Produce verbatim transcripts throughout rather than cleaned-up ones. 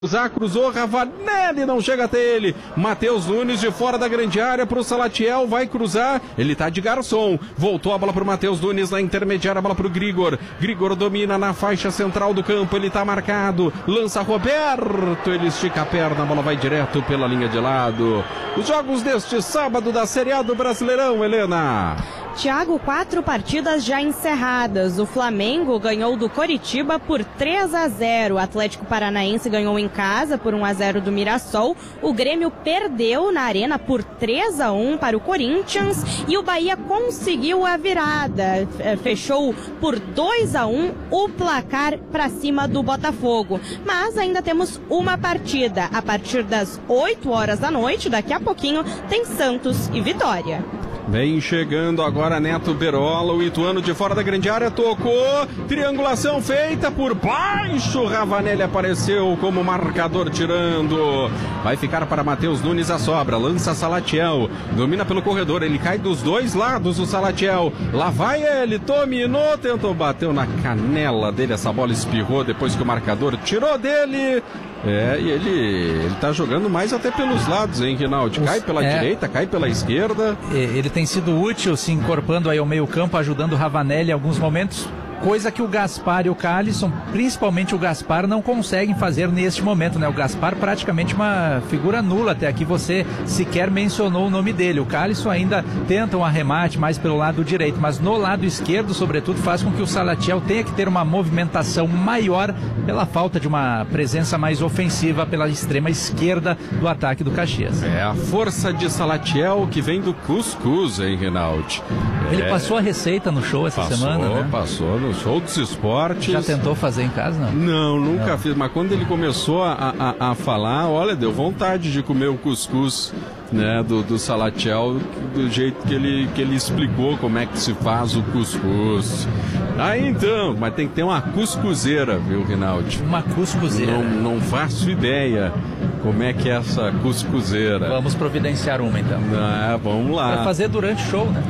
Cruzar, cruzou, Ravanelli não chega até ele. Matheus Nunes de fora da grande área pro Salatiel, vai cruzar, ele tá de garçom. Voltou a bola pro Matheus Nunes na intermediária, a bola pro Grigor. Grigor domina na faixa central do campo, ele tá marcado. Lança Roberto, ele estica a perna, a bola vai direto pela linha de lado. Os jogos deste sábado da Série A do Brasileirão, Helena. Thiago, quatro partidas já encerradas. O Flamengo ganhou do Coritiba por três a zero. O Atlético Paranaense ganhou em casa por um a zero do Mirassol. O Grêmio perdeu na Arena por três a um para o Corinthians. E o Bahia conseguiu a virada. Fechou por dois a um o placar para cima do Botafogo. Mas ainda temos uma partida. A partir das oito horas da noite, daqui a pouquinho, tem Santos e Vitória. Vem chegando agora Neto Berola, o Ituano de fora da grande área, tocou, triangulação feita por baixo, Ravanelli apareceu como marcador tirando, vai ficar para Matheus Nunes a sobra, lança Salatiel, domina pelo corredor, ele cai dos dois lados o Salatiel, lá vai ele, dominou, tentou, bateu na canela dele, essa bola espirrou depois que o marcador tirou dele. É, e ele, ele tá jogando mais até pelos lados, hein, Rinaldi? Cai pela é, direita, cai pela esquerda. Ele tem sido útil, se encorpando aí ao meio campo, ajudando o Ravanelli em alguns momentos. Coisa que o Gaspar e o Calisson, principalmente o Gaspar, não conseguem fazer neste momento, né? O Gaspar praticamente uma figura nula, até aqui você sequer mencionou o nome dele. O Calisson ainda tenta um arremate mais pelo lado direito, mas no lado esquerdo, sobretudo, faz com que o Salatiel tenha que ter uma movimentação maior pela falta de uma presença mais ofensiva pela extrema esquerda do ataque do Caxias. É a força de Salatiel que vem do cuscuz, hein, Rinaldi? Ele é... passou a receita no show essa passou, semana, né? Passou no show dos esportes. Já tentou fazer em casa, não? Não, nunca não. fiz, mas quando ele começou a, a, a falar, olha, deu vontade de comer o cuscuz, né, do, do Salatiel, do jeito que ele, que ele explicou como é que se faz o cuscuz. Aí então, mas tem que ter uma cuscuzeira, viu, Rinaldi? Uma cuscuzeira. Não, não faço ideia como é que é essa cuscuzeira. Vamos providenciar uma, então. Ah, vamos lá. Vai fazer durante o show, né?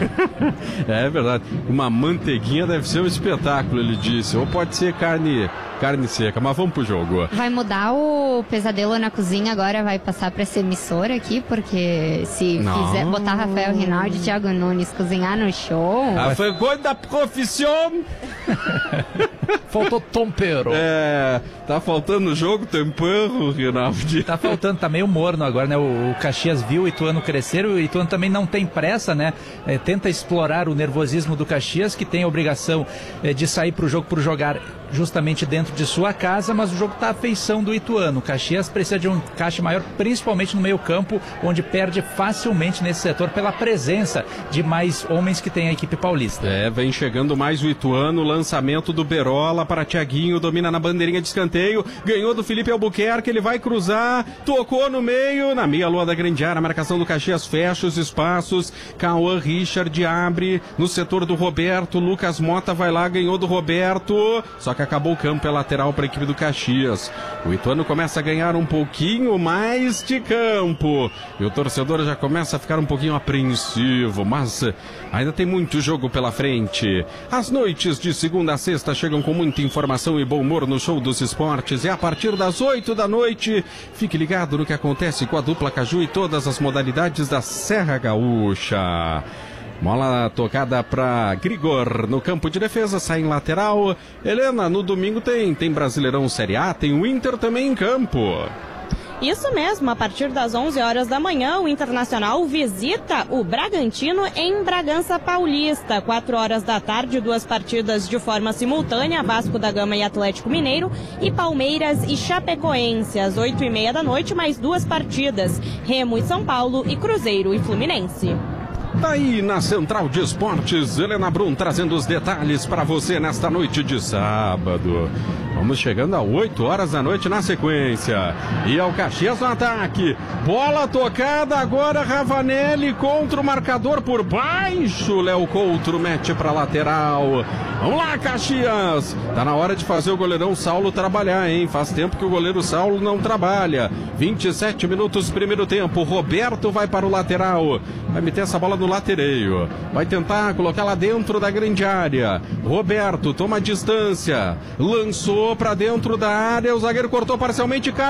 É. É verdade. Uma manteiguinha deve ser um espetáculo, ele disse. Ou pode ser carne, carne seca, mas vamos pro jogo. Vai mudar o Pesadelo na Cozinha agora, vai passar pra essa emissora aqui, porque se Não. quiser botar Rafael Rinaldi e Thiago Nunes cozinhar no show... Ah, foi coisa da profissão. Faltou tempero. É, tá faltando o jogo, tempero, Rinaldi. Tá faltando, tá meio morno agora, né? O, o Caxias viu o Ituano crescer, o Ituano também não tem pressa, né? É, tenta explorar o nervosismo do Caxias, que tem a obrigação é, de sair pro jogo por jogar justamente dentro de sua casa, mas o jogo tá à feição do Ituano. O Caxias precisa de um encaixe maior, principalmente no meio campo, onde perde facilmente nesse setor pela presença de mais homens que tem a equipe paulista. É, vem chegando mais o Ituano, lançamento do Berola para Thiaguinho, domina na bandeirinha de escanteio, ganhou do Felipe Albuquerque, ele vai cruzar, tocou no meio, na meia lua da grande área, a marcação do Caxias fecha os espaços, Cauã Richard abre no setor do Roberto, Lucas Mota vai lá, ganhou do Roberto, só que acabou o campo, é lateral para a equipe do Caxias. O Ituano começa a ganhar um pouquinho mais de campo e o torcedor já começa a ficar um pouquinho apreensivo, mas ainda tem muito jogo pela frente. As noites de segunda a sexta chegam com muita informação e bom humor no Show dos Esportes, e a partir das oito da noite fique ligado no que acontece com a dupla Caju e todas as modalidades da Serra Gaúcha. Bola tocada para Grigor no campo de defesa, sai em lateral. Helena, no domingo tem, tem Brasileirão Série A, tem o Inter também em campo. Isso mesmo, a partir das onze horas da manhã, o Internacional visita o Bragantino em Bragança Paulista. quatro horas da tarde, duas partidas de forma simultânea, Vasco da Gama e Atlético Mineiro, e Palmeiras e Chapecoense. Às oito e meia da noite, mais duas partidas, Remo e São Paulo e Cruzeiro e Fluminense. Tá aí na Central de Esportes, Helena Brum trazendo os detalhes para você nesta noite de sábado. Vamos chegando a oito horas da noite na sequência. E ao Caxias no ataque. Bola tocada agora, Ravanelli contra o marcador por baixo. Léo Coutro mete para lateral. Vamos lá, Caxias. Tá na hora de fazer o goleirão Saulo trabalhar, hein? Faz tempo que o goleiro Saulo não trabalha. vinte e sete minutos, primeiro tempo. Roberto vai para o lateral. Vai meter essa bola no Latereio. Vai tentar colocar lá dentro da grande área. Roberto toma distância. Lançou para dentro da área. O zagueiro cortou parcialmente.